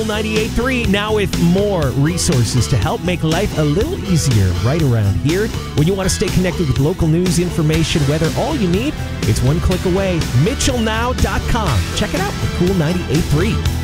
98.3, now with more resources to help make life a little easier right around here. When you want to stay connected with local news, information, weather, all you need, it's one click away. MitchellNow.com. Check it out, the Cool 98.3.